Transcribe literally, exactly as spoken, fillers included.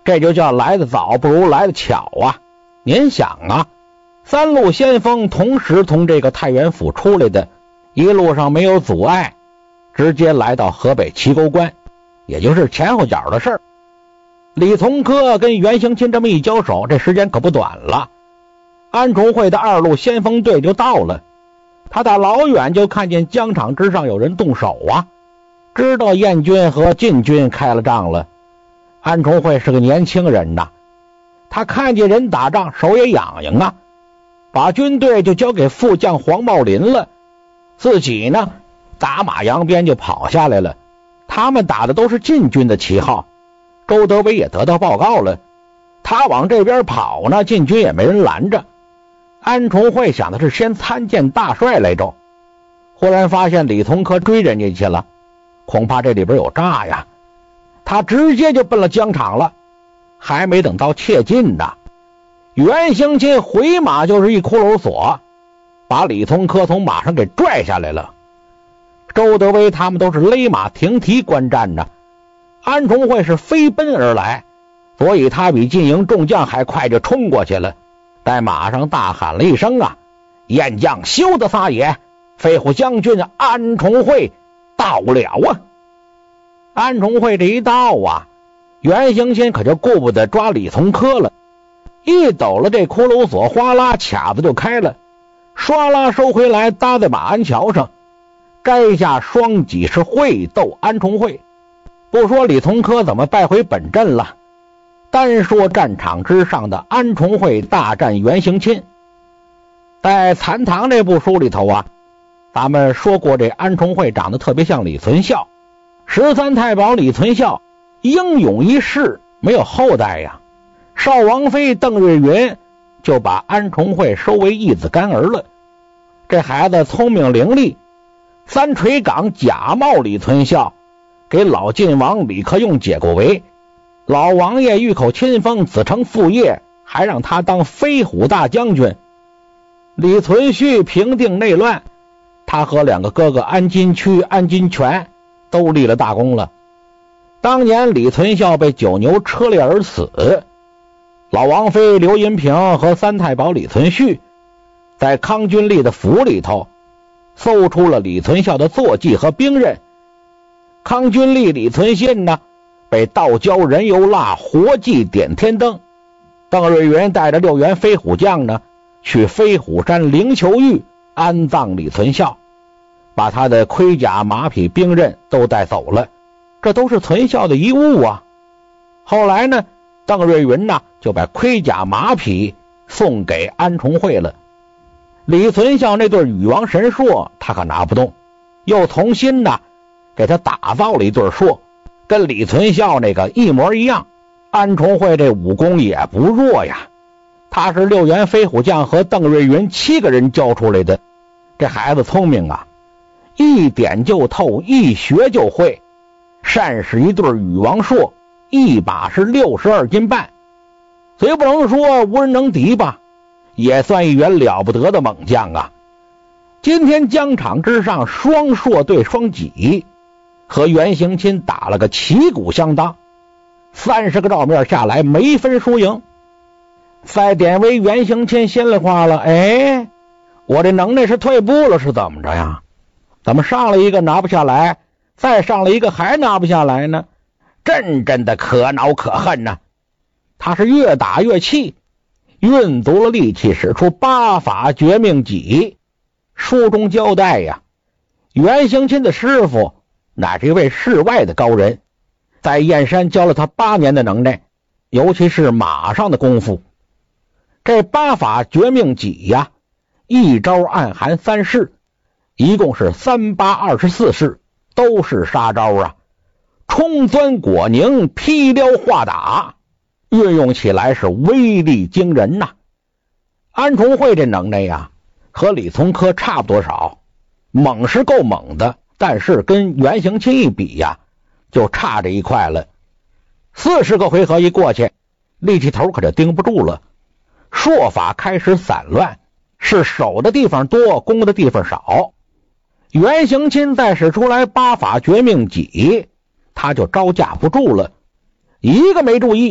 这就叫来得早不如来得巧啊。您想啊，三路先锋同时从这个太原府出来的，一路上没有阻碍，直接来到河北齐沟关，也就是前后脚的事儿。李从珂跟袁行钦这么一交手，这时间可不短了。安重会的二路先锋队就到了，他打老远就看见疆场之上有人动手啊，知道燕军和晋军开了仗了。安重会是个年轻人呐，他看见人打仗手也痒痒啊，把军队就交给副将黄茂林了，自己呢打马扬鞭就跑下来了。他们打的都是晋军的旗号，周德威也得到报告了，他往这边跑呢，晋军也没人拦着。安重会想的是先参见大帅来着，忽然发现李从珂追人家去了，恐怕这里边有诈呀，他直接就奔了疆场了。还没等到切近呢，袁行钦回马就是一骷髅锁，把李从珂从马上给拽下来了。周德威他们都是勒马停蹄观战呢，安重会是飞奔而来，所以他比进营众将还快就冲过去了，在马上大喊了一声啊，燕将休得撒野，飞虎将军安重会到了啊。安重会这一到啊，袁行钦可就顾不得抓李从珂了，一抖了这骷髅锁，哗啦卡子就开了，唰啦收回来，搭在马鞍桥上，摘下双戟是会斗安重会。不说李从珂怎么败回本阵了，单说战场之上的安重会大战袁行钦。在残唐这部书里头啊，咱们说过这安重会长得特别像李存孝，十三太保李存孝英勇一世，没有后代呀，少王妃邓瑞云就把安重会收为义子干儿了。这孩子聪明伶俐，三垂岗假冒李存孝，给老晋王李克用解过围，老王爷御口亲封，子承父业，还让他当飞虎大将军。李存勖平定内乱，他和两个哥哥安金区、安金泉都立了大功了。当年李存孝被九牛车裂而死，老王妃刘银平和三太保李存勖在康君立的府里头搜出了李存孝的坐骑和兵刃。康君立李存信呢，被道交人油蜡活祭点天灯。邓瑞云带着六员飞虎将呢，去飞虎山灵球峪安葬李存孝，把他的盔甲马匹兵刃都带走了，这都是存孝的遗物啊。后来呢，邓瑞云呢就把盔甲马匹送给安重会了。李存孝那对羽王神槊他可拿不动，又重新呢给他打造了一对槊，跟李存孝那个一模一样。安重会这武功也不弱呀，他是六员飞虎将和邓瑞云七个人教出来的。这孩子聪明啊，一点就透，一学就会，善使一对羽王槊，一把是六十二斤半，虽不能说无人能敌吧，也算一员了不得的猛将啊。今天疆场之上双槊对双戟，和袁行钦打了个旗鼓相当，三十个照面下来没分输赢。再典韦袁行钦心里话了，哎，我这能耐是退步了是怎么着呀？怎么上了一个拿不下来，再上了一个还拿不下来呢？真真的可恼可恨呢、啊！他是越打越气，运足了力气，使出八法绝命戟。书中交代呀，袁行钦的师傅乃是一位世外的高人，在燕山教了他八年的能耐，尤其是马上的功夫。这八法绝命戟呀，一招暗含三式，一共是三八二十四式，都是杀招啊，冲钻裹凝，劈撩化打，运用起来是威力惊人呐、啊。安重会这能耐呀，和李从珂差不多少，猛是够猛的，但是跟袁行钦一比呀，就差这一块了。四十个回合一过去，力气头可就盯不住了，槊法开始散乱，是守的地方多，攻的地方少。袁行钦再使出来八法绝命戟，他就招架不住了，一个没注意，